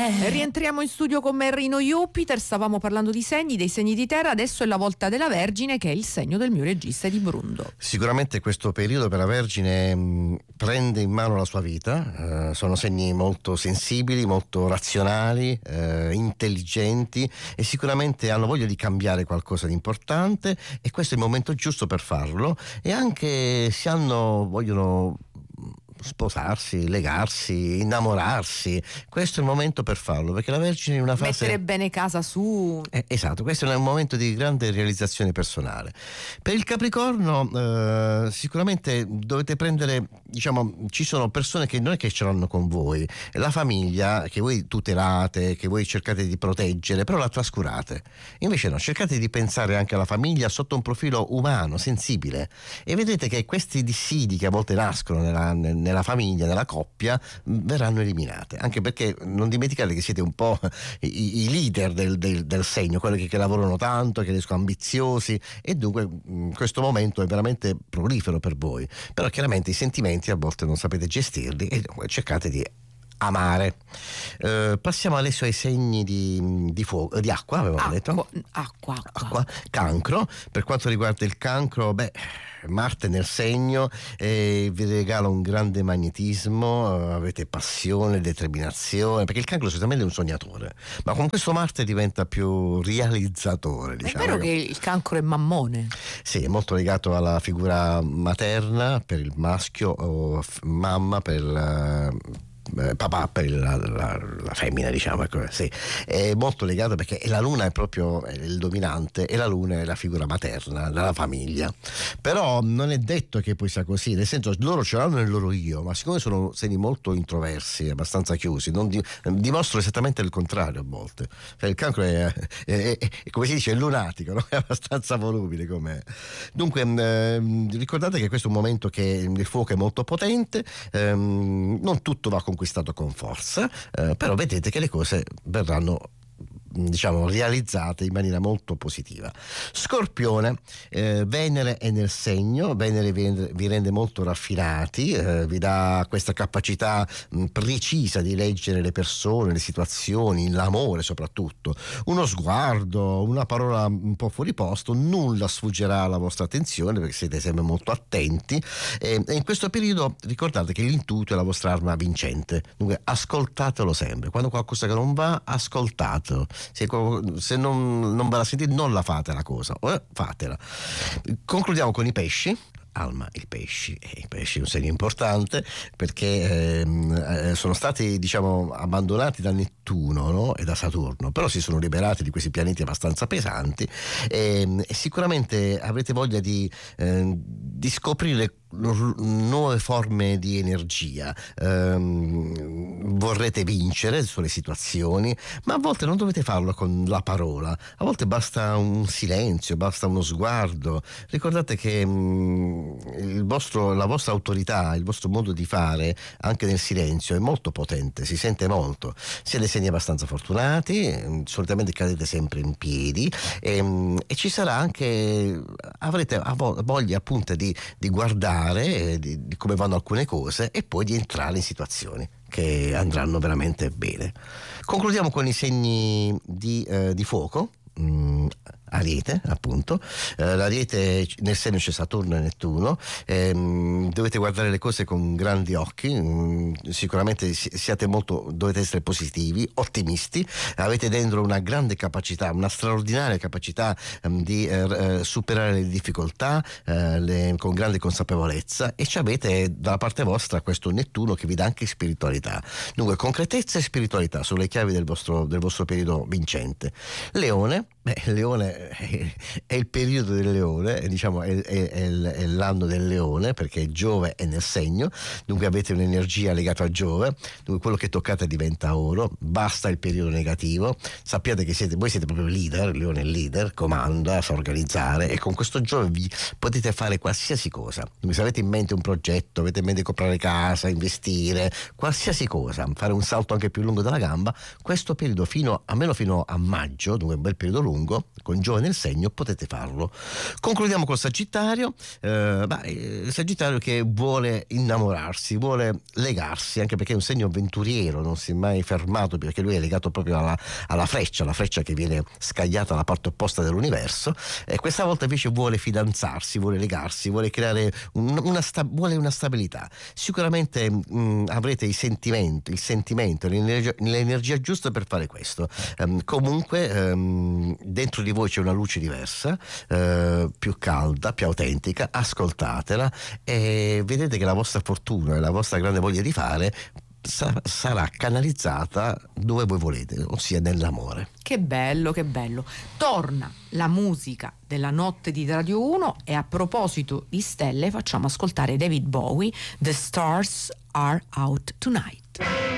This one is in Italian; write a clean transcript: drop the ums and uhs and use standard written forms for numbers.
Rientriamo in studio con Merrino Jupiter. Stavamo parlando di segni, dei segni di terra. Adesso è la volta della Vergine, che è il segno del mio regista di Brundo. Sicuramente questo periodo per la Vergine prende in mano la sua vita. Sono segni molto sensibili, molto razionali, intelligenti, e sicuramente hanno voglia di cambiare qualcosa di importante, e questo è il momento giusto per farlo. E anche se vogliono sposarsi, legarsi, innamorarsi, questo è il momento per farlo, perché la Vergine è una fase... Mettere bene casa su. Esatto, questo è un momento di grande realizzazione personale. Per il Capricorno sicuramente dovete prendere, ci sono persone che non è che ce l'hanno con voi, la famiglia che voi tutelate, che voi cercate di proteggere, però la trascurate. Invece no, cercate di pensare anche alla famiglia sotto un profilo umano, sensibile, e vedete che questi dissidi che a volte nascono nella famiglia, nella coppia, verranno eliminate, anche perché non dimenticate che siete un po' i leader del segno, quelli che lavorano tanto, che sono ambiziosi, e dunque questo momento è veramente prolifero per voi. Però chiaramente i sentimenti a volte non sapete gestirli, e dunque cercate di amare. Passiamo adesso ai segni di fuoco, di acqua, avevamo detto. Acqua. Cancro. Per quanto riguarda il cancro, Marte nel segno vi regala un grande magnetismo, avete passione, determinazione, perché il cancro solitamente è un sognatore, ma con questo Marte diventa più realizzatore, diciamo. È vero che il cancro è mammone. Sì, è molto legato alla figura materna per il maschio, o mamma per papà per la femmina, diciamo, ecco, sì. È molto legato perché la luna è proprio il dominante, e la luna è la figura materna della famiglia. Però non è detto che poi sia così, nel senso, loro ce l'hanno nel loro io, ma siccome sono segni molto introversi, abbastanza chiusi, dimostrano esattamente il contrario a volte. Cioè, il cancro è come si dice, è lunatico, no? È abbastanza volubile com'è. Dunque ricordate che questo è un momento che il fuoco è molto potente, non tutto va conquistato con forza, però vedete che le cose verranno, diciamo, realizzate in maniera molto positiva. Scorpione, Venere è nel segno. Venere vi rende molto raffinati, vi dà questa capacità precisa di leggere le persone, le situazioni, l'amore soprattutto. Uno sguardo, una parola un po' fuori posto, nulla sfuggirà alla vostra attenzione, perché siete sempre molto attenti, e in questo periodo ricordate che l'intuito è la vostra arma vincente. Dunque ascoltatelo sempre, quando qualcosa che non va, ascoltatelo. Se non ve la sentite, non la fate la cosa, fatela. Concludiamo con i pesci. Alma, i pesci è un segno importante, perché sono stati, diciamo, abbandonati da Nettuno, no? E da Saturno, però si sono liberati di questi pianeti abbastanza pesanti, e sicuramente avrete voglia di scoprire nuove forme di energia. Vorrete vincere sulle situazioni, ma a volte non dovete farlo con la parola, a volte basta un silenzio, basta uno sguardo. Ricordate che la vostra autorità, il vostro modo di fare anche nel silenzio è molto potente, si sente molto. Siete segni abbastanza fortunati, solitamente cadete sempre in piedi, e ci sarà anche, avrete voglia appunto di guardare di come vanno alcune cose, e poi di entrare in situazioni che andranno veramente bene. Concludiamo con i segni di fuoco. Ariete, appunto. L'Ariete, nel segno c'è Saturno e Nettuno. Dovete guardare le cose con grandi occhi, sicuramente dovete essere positivi, ottimisti. Avete dentro una grande capacità, una straordinaria capacità di superare le difficoltà con grande consapevolezza, e ci avete dalla parte vostra questo Nettuno che vi dà anche spiritualità. Dunque concretezza e spiritualità sono le chiavi del vostro periodo vincente. Leone, Leone è il periodo del leone, diciamo è l'anno del leone, perché Giove è nel segno, dunque avete un'energia legata a Giove, dunque quello che toccate diventa oro, basta il periodo negativo. Sappiate che voi siete proprio leader, il leone è il leader, comanda, sa organizzare, e con questo Giove potete fare qualsiasi cosa. Dunque, se avete in mente un progetto, avete in mente comprare casa, investire, qualsiasi cosa, fare un salto anche più lungo della gamba, questo periodo almeno fino a maggio, dunque un bel periodo lungo, con giovane del segno, potete farlo. Concludiamo col Sagittario. Il Sagittario che vuole innamorarsi, vuole legarsi, anche perché è un segno avventuriero, non si è mai fermato, perché lui è legato proprio alla freccia che viene scagliata alla parte opposta dell'universo, e questa volta invece vuole fidanzarsi, vuole legarsi, vuole creare vuole una stabilità. Sicuramente avrete il sentimento, l'energia giusta per fare questo. Comunque dentro di voi c'è una luce diversa, più calda, più autentica. Ascoltatela e vedete che la vostra fortuna e la vostra grande voglia di fare sarà canalizzata dove voi volete, ossia nell'amore. Che bello, che bello. Torna la musica della notte di Radio 1 e a proposito di stelle facciamo ascoltare David Bowie, The Stars Are Out Tonight.